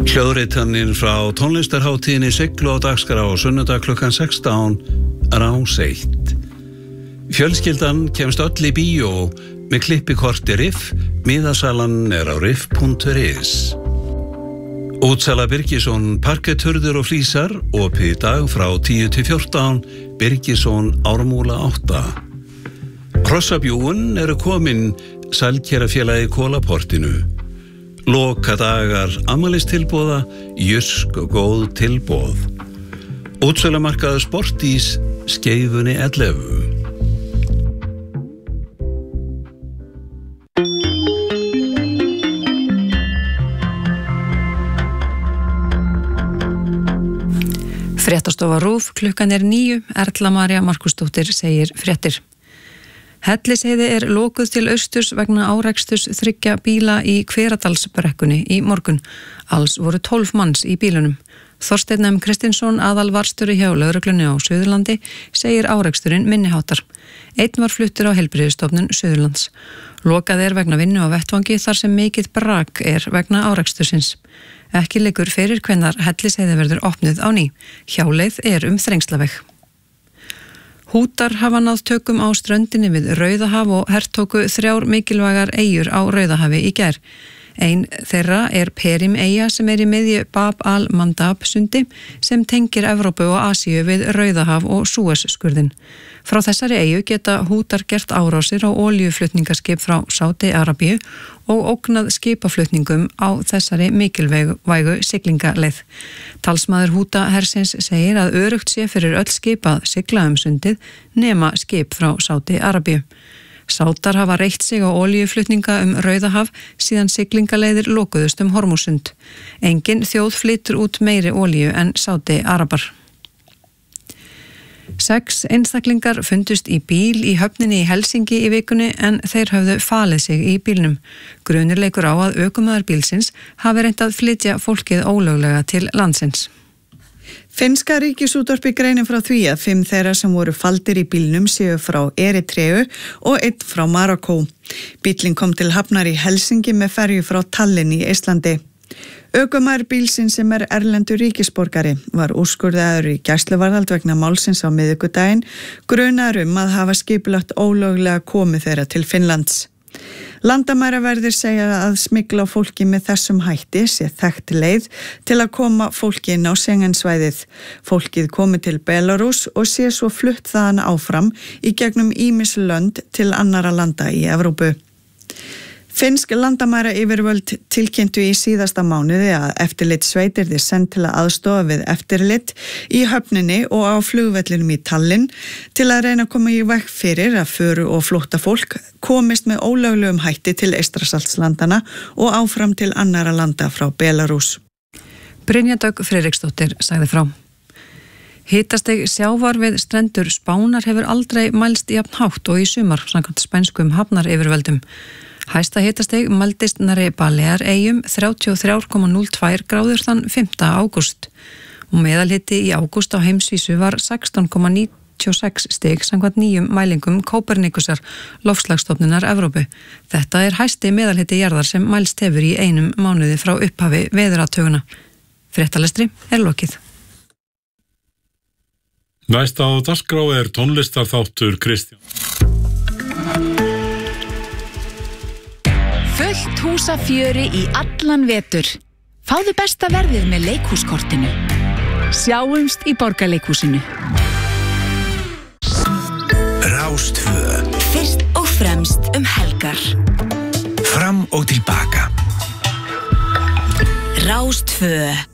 Hljóðritanir frá tónlistarhátíðinni Siglu á dagskrá á sunnudag klukkan 16 Rás 1. Fjölskyldan kemst öll í bíó með klippikorti Riff. Miðasalan á riff.is. Útsala Birgisson parketthurðir og flísar, opið í dag frá 10 til 14, Birgisson Ármúla 8. Hrossabjúgun eru komin, Sælkerafélagi Kólaportinu. Loka dagar afmælistilboða, Jysk góð tilboð. Útsölumarkaður Sportís, Skeifunni 11. Fréttastofa RÚV, klukkan 9, Erla María Markusdóttir segir fréttir. Hellisheiði lokuð til austurs vegna áreksturs 3 bíla í Hveradalsbrekkunni í morgun. Alls voru 12 manns í bílunum. Þorsteinn M. Kristinsson, aðalvarstjóri hjá lögreglunni á Suðurlandi, segir áreksturinn minniháttar. Einn var fluttur á Heilbrigðisstofnun Suðurlands. Lokað vegna vinnu á vettvangi þar sem mikið brak vegna árekstursins. Ekki liggur fyrir hvenær Hellisheiði verður opnuð á ný. Hjáleið þrengslaveg. Hútar hafa náð tökum á ströndinni við Rauðahaf og hertóku 3 mikilvægar eyjur á Rauðahafi í gær. Ein þeirra Perim-eyja sem í miðju Bab al-Mandab sundi sem tengir Evrópu og Asíu við Rauðahaf og Súesskurðinn. Frá þessari eyju geta Hútar gert árásir á olíuflutningaskip frá Sádi-Arabíu og ógnað skipaflutningum á þessari mikilvægu siglingaleið. Talsmaður Húta hersins segir að öruggt sé fyrir öll skip að sigla sundið nema skip frá Sádi-Arabíu. Sátar hafa reitt sig á olíuflutninga Rauðahaf síðan siglingaleiðir lokuðust Hormúsund. Engin þjóð flytur út meiri olíu en Sádi-Arabar. 6 einstaklingar fundust í bíl í höfninni í Helsingi í vikunni en þeir höfðu falið sig í bílnum. Grunur leikur á að ökumaður bílsins hafi reynt að flytja fólkið ólöglega til landsins. Finnska ríkisútvarpið greinir frá því að 5 þeirra sem voru faldir í bílnum séu frá Eritreu og 1 frá Marokkó. Bíllinn kom til hafnar í Helsingi með ferju frá Tallinn í Eistlandi. Ökumaður bílsins sem erlendur ríkisborgari var úrskurðaður í gæsluvarðhald vegna málsins á miðvikudaginn, grunaður að hafa skipulagt ólöglega komu þeirra til Finnlands. Landamæraverðir segja að smygla á fólki með þessum hætti sé þekkt leið til að koma fólki inn á Schengensvæðið. Fólkið komi til Belarus og sé svo flutt þaðan áfram í gegnum ýmis lönd til annarra landa í Evrópu. Finnsk landamæra yfirvöld tilkynntu í síðasta mánuði að eftirlitssveit yrði send til að aðstoða við eftirlit í höfninni og á flugvellinum í Tallinn til að reyna að koma í veg fyrir að föru- og flóttafólk komist með ólöglegum hætti til Eystrasaltslandana og áfram til annarra landa frá Belarus. Brynja Dögg Friðriksdóttir sagði frá. Hitastig sjávar við strendur Spánar hefur aldrei mælst jafn hátt og í sumar samkvæmt spænskum hafnaryfirvöldum. Hæsta hitastig mældist nærri Baleareyjum 33,02 gráður þann 5. ágúst og meðalhiti í ágúst á heimsvísu var 16,96 stig samkvæmt nýjum mælingum Kópernikusar loftslagsstofnunar Evrópu. Þetta hæsti meðalhiti jarðar sem mælst hefur í einum mánuði frá upphafi veðuratuguna. Fréttalestri lokið. Næst á dagskrá tónlistarþáttur Kristján. Fullt húsafjöri í allan vetur. Fáðu besta verðið með leikhúskortinu. Sjáumst í Borgarleikhúsinu. Rás 2. Fyrst og fremst helgar. Fram og tilbaka. Rás 2.